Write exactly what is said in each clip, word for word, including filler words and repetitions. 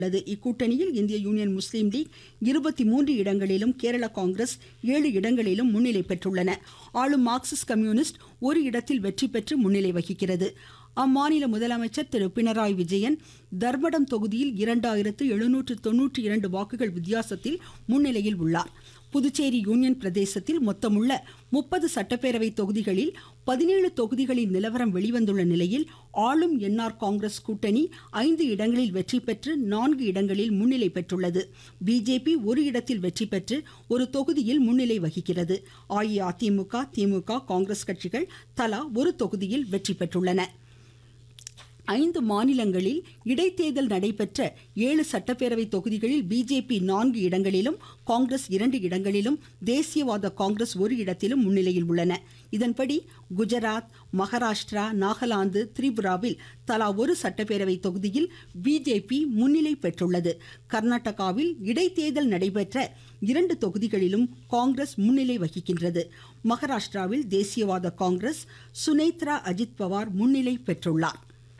உள்ளது. இக்கூட்டணியில் இந்திய யூனியன் முஸ்லீம் லீக் இருபத்தி மூன்று இடங்களிலும் கேரள காங்கிரஸ் ஏழு இடங்களிலும் முன்னிலை பெற்றுள்ளன. ஆளும் மார்க்சிஸ்ட் கம்யூனிஸ்ட் ஒரு இடத்தில் வெற்றி பெற்று முன்னிலை வகிக்கிறது. அம்மாநில முதலமைச்சர் திரு பினராயி விஜயன் தர்மடம் தொகுதியில் இரண்டாயிரத்து எழுநூற்று தொன்னூற்றி இரண்டு வாக்குகள் வித்தியாசத்தில் முன்னிலையில் உள்ளார். புதுச்சேரி யூனியன் பிரதேசத்தில் மொத்தமுள்ள முப்பது சட்டப்பேரவை தொகுதிகளில் பதினேழு தொகுதிகளின் நிலவரம் வெளிவந்துள்ள நிலையில் ஆளும் என்ஆர் காங்கிரஸ் கூட்டணி ஐந்து இடங்களில் வெற்றி பெற்று நான்கு இடங்களில் முன்னிலை பெற்றுள்ளது. பிஜேபி ஒரு இடத்தில் வெற்றி பெற்று ஒரு தொகுதியில் முன்னிலை வகிக்கிறது. அஇஅதிமுக, திமுக, காங்கிரஸ் கட்சிகள் தலா ஒரு தொகுதியில் வெற்றி பெற்றுள்ளன. ஐந்து மாநிலங்களில் இடைத்தேர்தல் நடைபெற்ற ஏழு சட்டப்பேரவை தொகுதிகளில் பிஜேபி நான்கு இடங்களிலும் காங்கிரஸ் இரண்டு இடங்களிலும் தேசியவாத காங்கிரஸ் ஒரு இடத்திலும் முன்னிலையில் உள்ளன. இதன்படி குஜராத், மகாராஷ்டிரா, நாகாலாந்து, திரிபுராவில் தலா ஒரு சட்டப்பேரவை தொகுதியில் பிஜேபி முன்னிலை பெற்றுள்ளது. கர்நாடகாவில் இடைத்தேர்தல் நடைபெற்ற இரண்டு தொகுதிகளிலும் காங்கிரஸ் முன்னிலை வகிக்கின்றது. மகாராஷ்டிராவில் தேசியவாத காங்கிரஸ் சுனேத்ரா அஜித் பவார் முன்னிலை பெற்றுள்ளார்.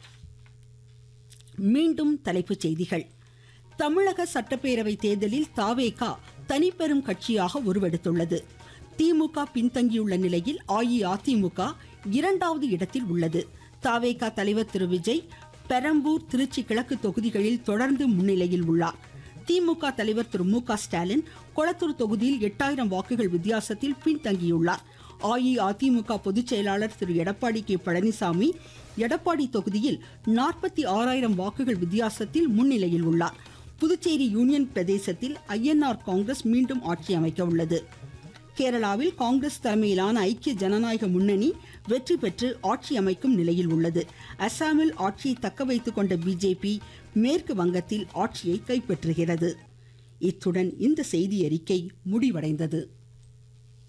மீண்டும் தலைப்புச் செய்திகள். தமிழக சட்டப்பேரவை தேர்தலில் தாவேகா தனிப்பெரும் கட்சியாக உருவெடுத்துள்ளது. திமுக பின்தங்கியுள்ள நிலையில் அஇஅதிமுக இரண்டாவது இடத்தில் உள்ளது. தாவேகா தலைவர் திரு விஜய் பெரம்பூர், திருச்சி கிழக்கு தொகுதிகளில் தொடர்ந்து முன்னிலையில் உள்ளார். திமுக தலைவர் திரு மு க ஸ்டாலின் கொளத்தூர் தொகுதியில் எட்டாயிரம் வாக்குகள் வித்தியாசத்தில் பின்தங்கியுள்ளார். அஇஅதிமுக பொதுச் செயலாளர் திரு எடப்பாடி கே பழனிசாமி எடப்பாடி தொகுதியில் நாற்பத்தி ஆறாயிரம் வாக்குகள் வித்தியாசத்தில் முன்னிலையில் உள்ளார். புதுச்சேரி யூனியன் பிரதேசத்தில் ஐஎன்ஆர் காங்கிரஸ் மீண்டும் ஆட்சி அமைக்க உள்ளது. கேரளாவில் காங்கிரஸ் தலைமையிலான ஐக்கிய ஜனநாயக முன்னணி வெற்றி பெற்று ஆட்சி அமைக்கும் நிலையில் உள்ளது. அசாமில் ஆட்சியை தக்க வைத்துக் கொண்ட பிஜேபி மேற்கு வங்கத்தில் ஆட்சியை கைப்பற்றுகிறது. இத்துடன் இந்த செய்தி அறிக்கை முடிவடைந்தது.